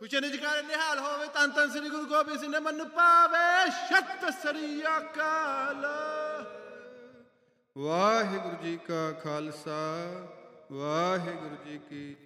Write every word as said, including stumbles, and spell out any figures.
ਕੁਸ਼ਨ ਜਕਾਰੇ ਨਿਹਾਲ ਹੋਵੇ। ਧੰਨ ਧੰਨ ਸ੍ਰੀ ਗੁਰੂ ਗੋਬਿੰਦ ਸਿੰਘ ਨੇ ਮਨ ਪਾਵੇ। ਸਤਿ ਸ੍ਰੀ ਅਕਾਲ। ਵਾਹਿਗੁਰੂ ਜੀ ਕਾ ਖਾਲਸਾ, ਵਾਹਿਗੁਰੂ ਜੀ ਕੀ